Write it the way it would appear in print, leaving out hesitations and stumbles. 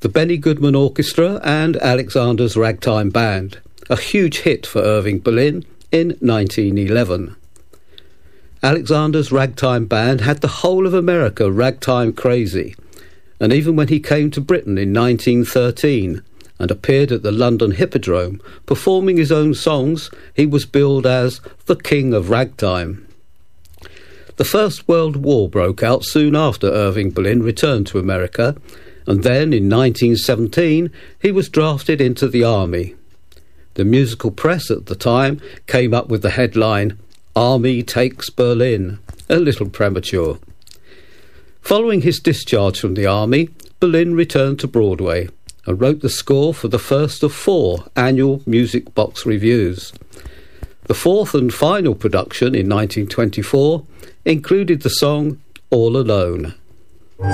the Benny Goodman Orchestra and Alexander's Ragtime Band, a huge hit for Irving Berlin in 1911. Alexander's Ragtime Band had the whole of America ragtime crazy, and even when he came to Britain in 1913 and appeared at the London Hippodrome performing his own songs, he was billed as the King of Ragtime. The First World War broke out soon after Irving Berlin returned to America, and then in 1917 he was drafted into the Army. The musical press at the time came up with the headline, "Army takes Berlin," a little premature. Following his discharge from the Army, Berlin returned to Broadway and wrote the score for the first of 4 annual Music Box Revues. The fourth and final production in 1924 included the song "All Alone."